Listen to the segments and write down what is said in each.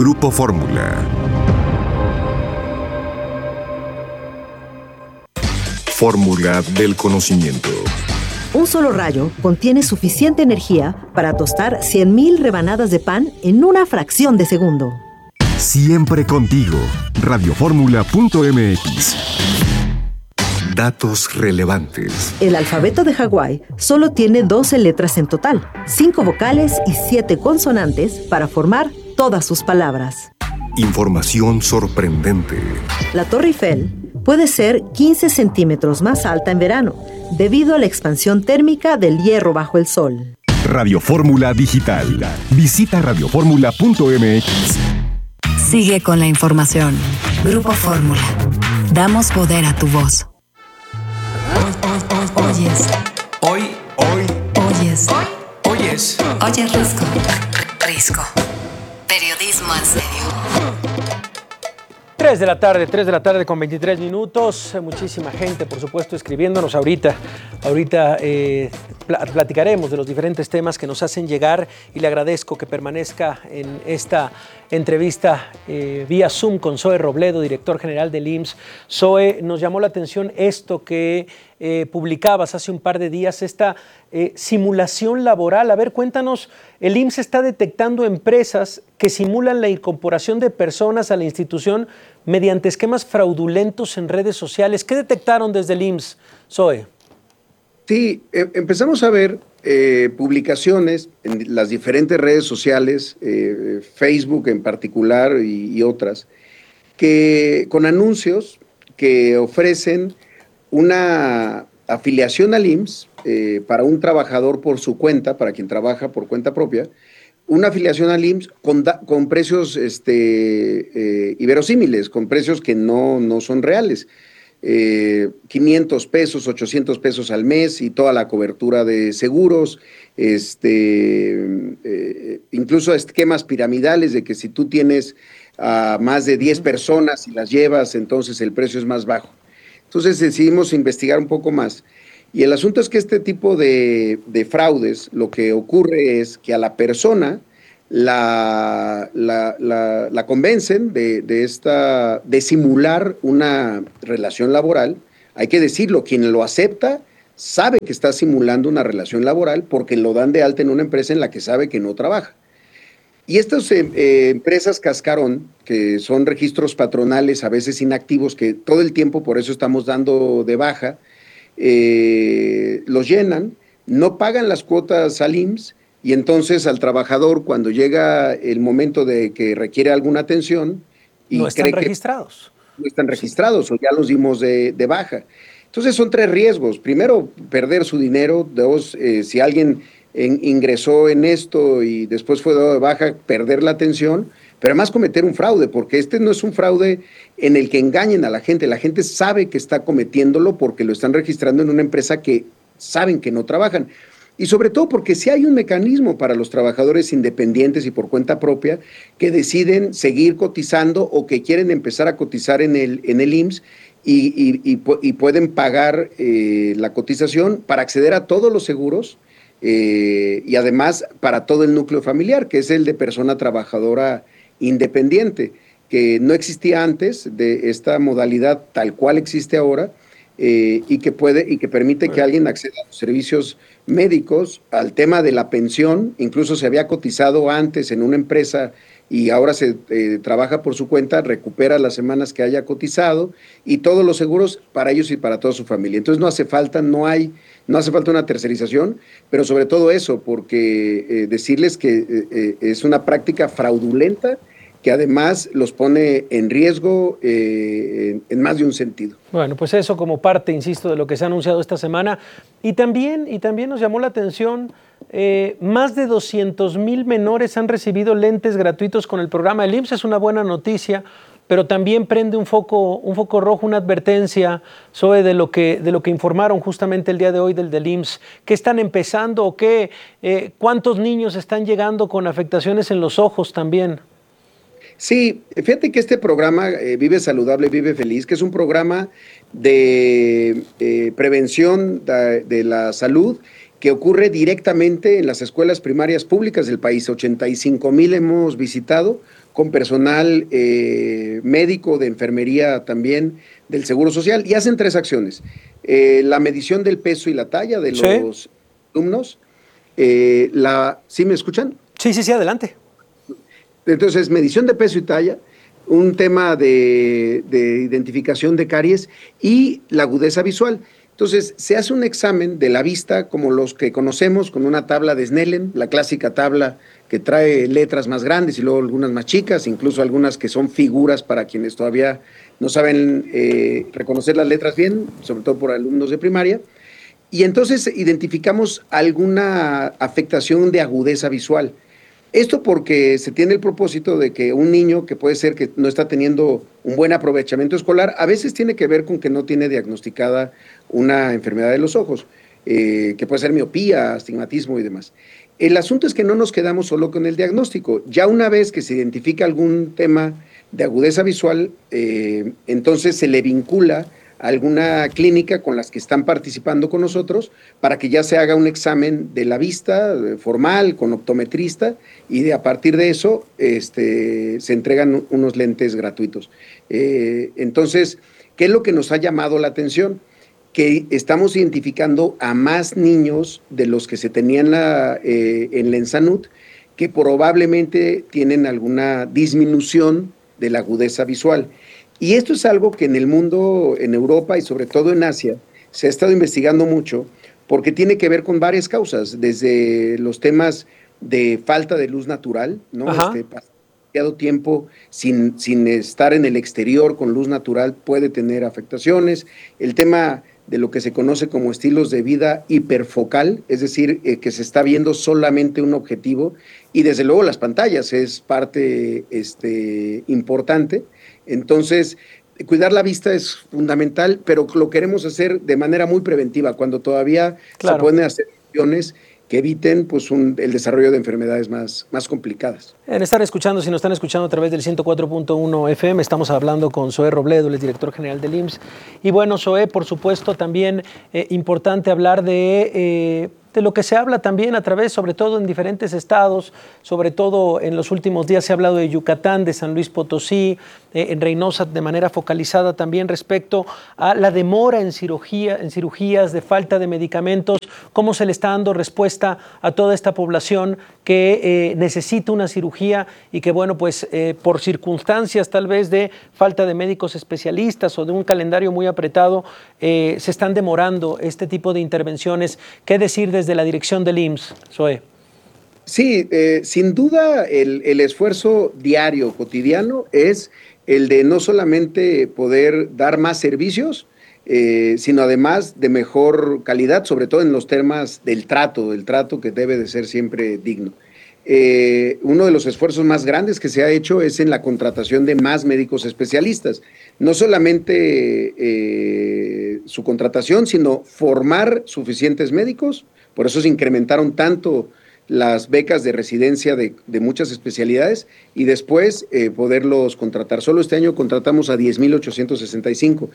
Grupo Fórmula. Fórmula del conocimiento. Un solo rayo contiene suficiente energía para tostar 100,000 rebanadas de pan en una fracción de segundo. Siempre contigo. Radioformula.mx. Datos relevantes. El alfabeto de Hawái solo tiene 12 letras en total, 5 vocales y 7 consonantes para formar todas sus palabras. Información sorprendente. La Torre Eiffel puede ser 15 centímetros más alta en verano, debido a la expansión térmica del hierro bajo el sol. Radio Fórmula Digital. Visita radioformula.mx. Sigue con la información. Grupo Fórmula. Damos poder a tu voz. Oyes. Hoy. Oyes. Oyes. Oyes Risco. Risco. Periodismo en serio. 3 de la tarde con 23 minutos. Muchísima gente, por supuesto, escribiéndonos ahorita. Platicaremos de los diferentes temas que nos hacen llegar y le agradezco que permanezca en esta entrevista vía Zoom con Zoe Robledo, director general del IMSS. Zoe, nos llamó la atención esto que publicabas hace un par de días, esta simulación laboral. A ver, cuéntanos, el IMSS está detectando empresas que simulan la incorporación de personas a la institución mediante esquemas fraudulentos en redes sociales. ¿Qué detectaron desde el IMSS, Zoe? Sí, empezamos a ver publicaciones en las diferentes redes sociales, Facebook en particular y otras, que con anuncios que ofrecen una afiliación al IMSS para un trabajador por su cuenta, para quien trabaja por cuenta propia, una afiliación al IMSS con precios inverosímiles, con precios que no son reales. 500 pesos, 800 pesos al mes y toda la cobertura de seguros, incluso esquemas piramidales de que si tú tienes a más de 10 personas y las llevas, entonces el precio es más bajo. Entonces decidimos investigar un poco más. Y el asunto es que este tipo de fraudes, lo que ocurre es que a la persona la convencen de simular una relación laboral. Hay que decirlo, quien lo acepta sabe que está simulando una relación laboral porque lo dan de alta en una empresa en la que sabe que no trabaja. Y estas empresas cascarón, que son registros patronales a veces inactivos, que todo el tiempo por eso estamos dando de baja, los llenan, no pagan las cuotas al IMSS, y entonces al trabajador, cuando llega el momento de que requiere alguna atención, y no están registrados. No están registrados o ya los dimos de baja. Entonces son 3 riesgos. Primero, perder su dinero. 2, si alguien ingresó en esto y después fue dado de baja, perder la atención. Pero además cometer un fraude, porque este no es un fraude en el que engañen a la gente. La gente sabe que está cometiéndolo porque lo están registrando en una empresa que saben que no trabajan. Y sobre todo porque sí hay un mecanismo para los trabajadores independientes y por cuenta propia que deciden seguir cotizando o que quieren empezar a cotizar en el IMSS y pueden pagar la cotización para acceder a todos los seguros y además para todo el núcleo familiar, que es el de persona trabajadora independiente, que no existía antes de esta modalidad tal cual existe ahora. Y que permite que alguien acceda a los servicios médicos, al tema de la pensión. Incluso se había cotizado antes en una empresa y ahora se trabaja por su cuenta, recupera las semanas que haya cotizado y todos los seguros para ellos y para toda su familia. Entonces no hace falta una tercerización, pero sobre todo eso, porque decirles que es una práctica fraudulenta que además los pone en riesgo en más de un sentido. Bueno, pues eso como parte, insisto, de lo que se ha anunciado esta semana. Y también nos llamó la atención, más de 200,000 menores han recibido lentes gratuitos con el programa del IMSS. Es una buena noticia, pero también prende un foco rojo, una advertencia, Zoe, de lo que informaron justamente el día de hoy del IMSS. ¿Qué están empezando o cuántos niños están llegando con afectaciones en los ojos también? Sí, fíjate que este programa Vive Saludable, Vive Feliz, que es un programa de prevención de la salud que ocurre directamente en las escuelas primarias públicas del país. 85,000 hemos visitado con personal médico, de enfermería también, del Seguro Social, y hacen 3 acciones. La medición del peso y la talla de los alumnos. ¿Sí me escuchan? Sí, adelante. Entonces, medición de peso y talla, un tema de identificación de caries y la agudeza visual. Entonces, se hace un examen de la vista como los que conocemos, con una tabla de Snellen, la clásica tabla que trae letras más grandes y luego algunas más chicas, incluso algunas que son figuras para quienes todavía no saben reconocer las letras bien, sobre todo por alumnos de primaria. Y entonces identificamos alguna afectación de agudeza visual. Esto porque se tiene el propósito de que un niño que puede ser que no está teniendo un buen aprovechamiento escolar, a veces tiene que ver con que no tiene diagnosticada una enfermedad de los ojos, que puede ser miopía, astigmatismo y demás. El asunto es que no nos quedamos solo con el diagnóstico. Ya una vez que se identifica algún tema de agudeza visual, entonces se le vincula a alguna clínica con las que están participando con nosotros para que ya se haga un examen de la vista formal con optometrista y a partir de eso se entregan unos lentes gratuitos. Entonces, ¿qué es lo que nos ha llamado la atención? Que estamos identificando a más niños de los que se tenían en la ENSANUD que probablemente tienen alguna disminución de la agudeza visual. Y esto es algo que en el mundo, en Europa y sobre todo en Asia, se ha estado investigando mucho porque tiene que ver con varias causas, desde los temas de falta de luz natural, ¿no? Demasiado tiempo sin estar en el exterior con luz natural puede tener afectaciones. El tema de lo que se conoce como estilos de vida hiperfocal, es decir, que se está viendo solamente un objetivo, y desde luego las pantallas es parte importante. Entonces, cuidar la vista es fundamental, pero lo queremos hacer de manera muy preventiva, cuando todavía se pueden hacer acciones que eviten pues, el desarrollo de enfermedades más complicadas. Si nos están escuchando a través del 104.1 FM, estamos hablando con Zoé Robledo, el director general del IMSS. Y bueno, Zoé, por supuesto, también importante hablar de lo que se habla también a través, sobre todo en diferentes estados, sobre todo en los últimos días se ha hablado de Yucatán, de San Luis Potosí, en Reynosa de manera focalizada también respecto a la demora en cirugías, de falta de medicamentos, cómo se le está dando respuesta a toda esta población que necesita una cirugía y que, bueno, pues por circunstancias tal vez de falta de médicos especialistas o de un calendario muy apretado, se están demorando este tipo de intervenciones. ¿Qué decir desde la dirección del IMSS, Zoé? Sí, sin duda el esfuerzo diario, cotidiano, es el de no solamente poder dar más servicios, sino además de mejor calidad, sobre todo en los temas del trato que debe de ser siempre digno. Uno de los esfuerzos más grandes que se ha hecho es en la contratación de más médicos especialistas. No solamente su contratación, sino formar suficientes médicos. Por eso se incrementaron tanto las becas de residencia de muchas especialidades y después poderlos contratar. Solo este año contratamos a 10,865.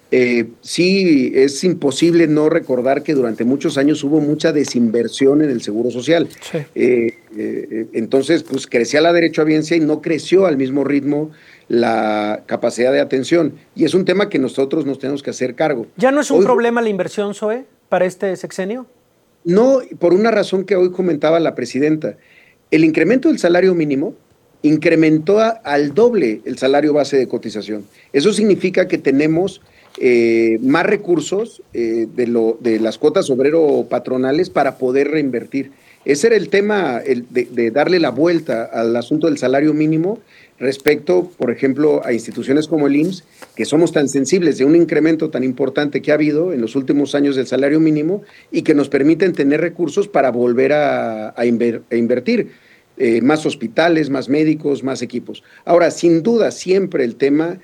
Sí, es imposible no recordar que durante muchos años hubo mucha desinversión en el Seguro Social. Sí. Entonces, pues crecía la derechohabiencia y no creció al mismo ritmo la capacidad de atención. Y es un tema que nosotros nos tenemos que hacer cargo. ¿Ya no es un problema la inversión, Zoé, para este sexenio? No, por una razón que hoy comentaba la presidenta. El incremento del salario mínimo incrementó al doble el salario base de cotización. Eso significa que tenemos más recursos de las cuotas obrero-patronales para poder reinvertir. Ese era el tema de darle la vuelta al asunto del salario mínimo respecto, por ejemplo, a instituciones como el IMSS, que somos tan sensibles de un incremento tan importante que ha habido en los últimos años del salario mínimo y que nos permiten tener recursos para volver a invertir. Más hospitales, más médicos, más equipos. Ahora, sin duda, siempre el tema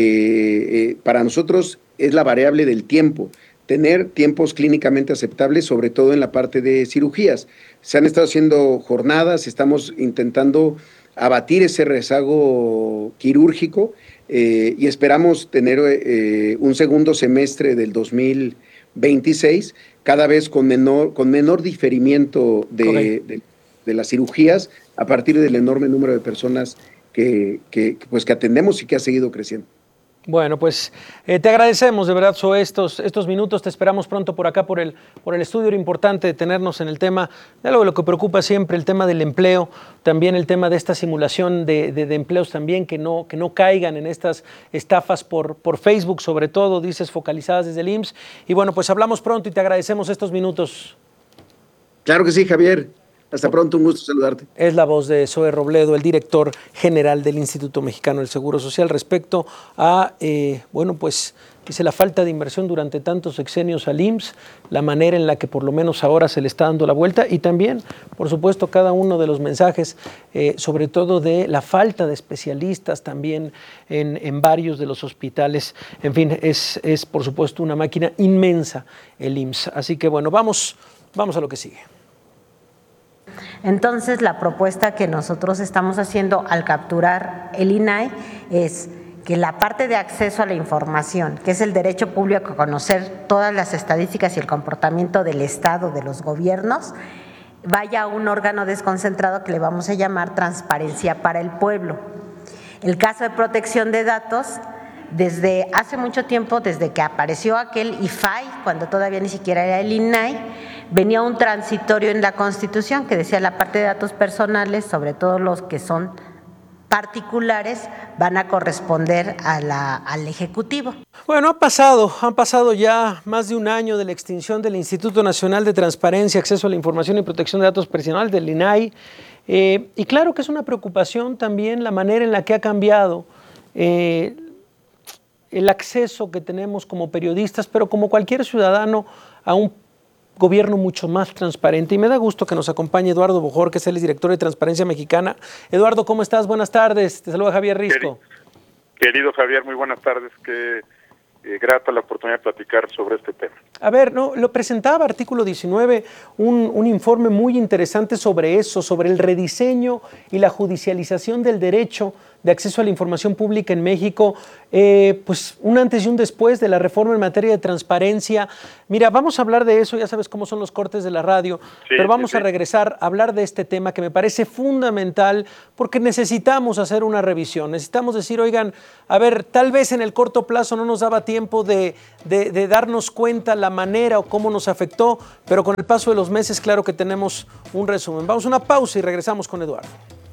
para nosotros es la variable del tiempo. Tener tiempos clínicamente aceptables, sobre todo en la parte de cirugías. Se han estado haciendo jornadas, estamos intentando abatir ese rezago quirúrgico y esperamos tener un segundo semestre del 2026 cada vez con menor diferimiento de las cirugías a partir del enorme número de personas que atendemos y que ha seguido creciendo. Bueno, pues te agradecemos de verdad, Zoe, estos minutos. Te esperamos pronto por acá, por el estudio. Era importante detenernos en el tema de algo de lo que preocupa siempre, el tema del empleo, también el tema de esta simulación de empleos también, que no caigan en estas estafas por Facebook, sobre todo, dices, focalizadas desde el IMSS. Y bueno, pues hablamos pronto y te agradecemos estos minutos. Claro que sí, Javier. Hasta pronto, un gusto saludarte. Es la voz de Zoe Robledo, el director general del Instituto Mexicano del Seguro Social, respecto a, pues dice la falta de inversión durante tantos sexenios al IMSS, la manera en la que por lo menos ahora se le está dando la vuelta y también, por supuesto, cada uno de los mensajes, sobre todo de la falta de especialistas también en varios de los hospitales. En fin, es por supuesto una máquina inmensa el IMSS. Así que bueno, vamos a lo que sigue. Entonces, la propuesta que nosotros estamos haciendo al capturar el INAI es que la parte de acceso a la información, que es el derecho público a conocer todas las estadísticas y el comportamiento del Estado, de los gobiernos, vaya a un órgano desconcentrado que le vamos a llamar Transparencia para el Pueblo. El caso de protección de datos, desde hace mucho tiempo, desde que apareció aquel IFAI, cuando todavía ni siquiera era el INAI, venía un transitorio en la Constitución que decía la parte de datos personales, sobre todo los que son particulares, van a corresponder al Ejecutivo. Bueno, han pasado ya más de un año de la extinción del Instituto Nacional de Transparencia, Acceso a la Información y Protección de Datos Personales, del INAI, y claro que es una preocupación también la manera en la que ha cambiado el acceso que tenemos como periodistas, pero como cualquier ciudadano, a un gobierno mucho más transparente. Y me da gusto que nos acompañe Eduardo Bojor, que es el director de Transparencia Mexicana. Eduardo, ¿cómo estás? Buenas tardes. Te saluda Javier Risco. Querido Javier, muy buenas tardes. Qué grata la oportunidad de platicar sobre este tema. A ver, lo presentaba Artículo 19, un informe muy interesante sobre eso, sobre el rediseño y la judicialización del derecho de acceso a la información pública en México, pues un antes y un después de la reforma en materia de transparencia. Mira, vamos a hablar de eso, ya sabes cómo son los cortes de la radio, sí, pero vamos a regresar a hablar de este tema que me parece fundamental porque necesitamos hacer una revisión, necesitamos decir, oigan, a ver, tal vez en el corto plazo no nos daba tiempo de darnos cuenta la manera o cómo nos afectó, pero con el paso de los meses, claro que tenemos un resumen. Vamos a una pausa y regresamos con Eduardo.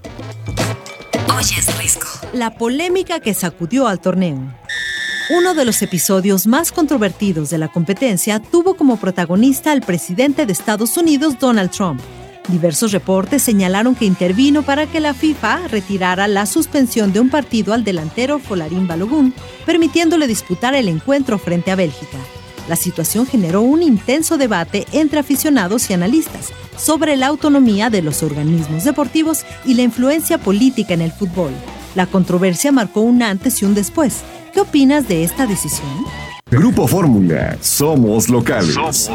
Oyes Risco. La polémica que sacudió al torneo. Uno de los episodios más controvertidos de la competencia tuvo como protagonista al presidente de Estados Unidos, Donald Trump. Diversos reportes señalaron que intervino para que la FIFA retirara la suspensión de un partido al delantero Folarin Balogun, permitiéndole disputar el encuentro frente a Bélgica. La situación generó un intenso debate entre aficionados y analistas sobre la autonomía de los organismos deportivos y la influencia política en el fútbol. La controversia marcó un antes y un después. ¿Qué opinas de esta decisión? Grupo Fórmula, somos locales.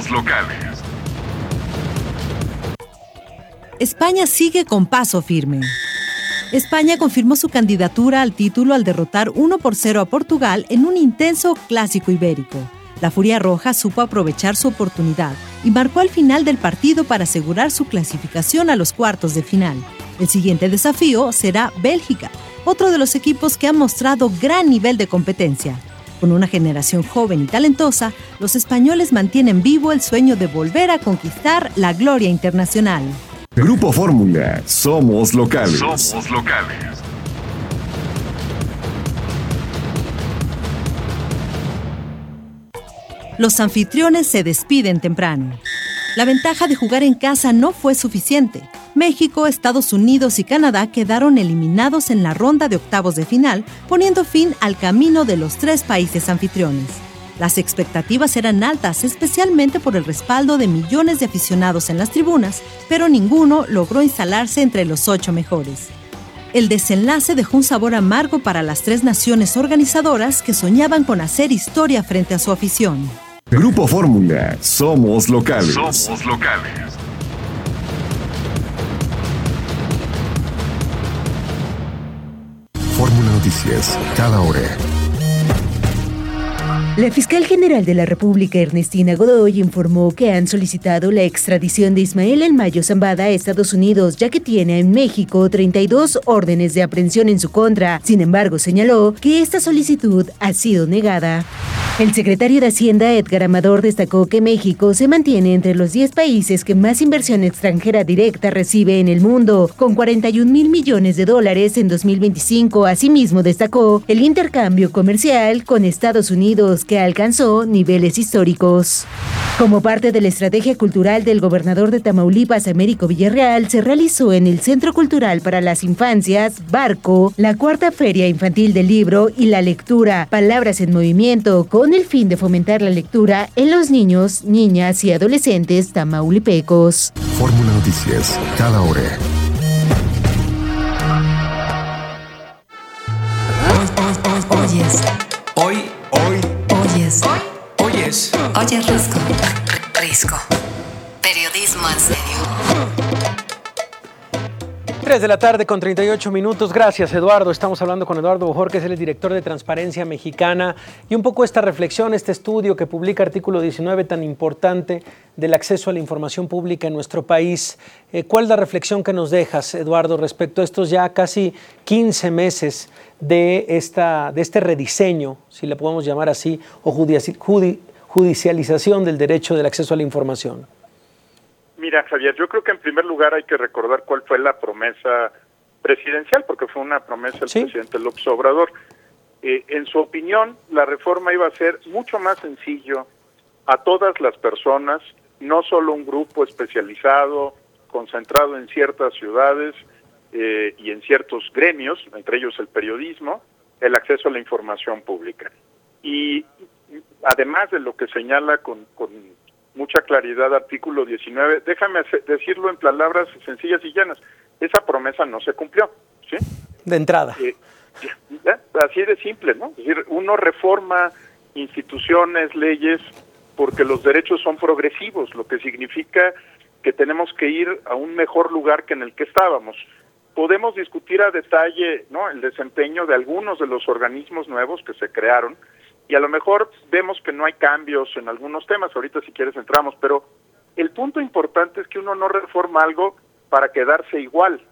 España sigue con paso firme. España confirmó su candidatura al título al derrotar 1-0 a Portugal en un intenso clásico ibérico. La Furia Roja supo aprovechar su oportunidad y marcó al final del partido para asegurar su clasificación a los cuartos de final. El siguiente desafío será Bélgica, otro de los equipos que ha mostrado gran nivel de competencia. Con una generación joven y talentosa, los españoles mantienen vivo el sueño de volver a conquistar la gloria internacional. Grupo Fórmula, somos locales. Los anfitriones se despiden temprano. La ventaja de jugar en casa no fue suficiente. México, Estados Unidos y Canadá quedaron eliminados en la ronda de octavos de final, poniendo fin al camino de los 3 países anfitriones. Las expectativas eran altas, especialmente por el respaldo de millones de aficionados en las tribunas, pero ninguno logró instalarse entre los 8 mejores. El desenlace dejó un sabor amargo para las 3 naciones organizadoras que soñaban con hacer historia frente a su afición. Grupo Fórmula, somos locales. Fórmula Noticias, cada hora. La fiscal general de la República, Ernestina Godoy, informó que han solicitado la extradición de Ismael El Mayo Zambada a Estados Unidos, ya que tiene en México 32 órdenes de aprehensión en su contra. Sin embargo, señaló que esta solicitud ha sido negada. El secretario de Hacienda, Edgar Amador, destacó que México se mantiene entre los 10 países que más inversión extranjera directa recibe en el mundo, con 41,000 millones de dólares en 2025. Asimismo, destacó el intercambio comercial con Estados Unidos, que alcanzó niveles históricos. Como parte de la estrategia cultural del gobernador de Tamaulipas, Américo Villarreal, se realizó en el Centro Cultural para las Infancias, Barco, la cuarta Feria Infantil del Libro y la Lectura, Palabras en Movimiento, con el fin de fomentar la lectura en los niños, niñas y adolescentes tamaulipecos. Fórmula Noticias, cada hora. Oyes Risco. Periodismo en serio. 3 de la tarde con 38 minutos. Gracias, Eduardo. Estamos hablando con Eduardo Bojorquez, él es director de Transparencia Mexicana. Y un poco esta reflexión, este estudio que publica Artículo 19, tan importante, del acceso a la información pública en nuestro país. ¿Cuál es la reflexión que nos dejas, Eduardo, respecto a estos ya casi 15 meses de este rediseño, si le podemos llamar así, o judicialización del derecho del acceso a la información? Mira, Javier, yo creo que en primer lugar hay que recordar cuál fue la promesa presidencial, porque fue una promesa del presidente López Obrador. En su opinión, la reforma iba a ser mucho más sencillo a todas las personas, no solo un grupo especializado, concentrado en ciertas ciudades y en ciertos gremios, entre ellos el periodismo, el acceso a la información pública. Y además de lo que señala con mucha claridad Artículo 19, déjame decirlo en palabras sencillas y llanas, esa promesa no se cumplió, ¿sí? De entrada. Así de simple, ¿no? Es decir, uno reforma instituciones, leyes, porque los derechos son progresivos, lo que significa que tenemos que ir a un mejor lugar que en el que estábamos. Podemos discutir a detalle, ¿no?, el desempeño de algunos de los organismos nuevos que se crearon, y a lo mejor vemos que no hay cambios en algunos temas, ahorita si quieres entramos, pero el punto importante es que uno no reforma algo para quedarse igual,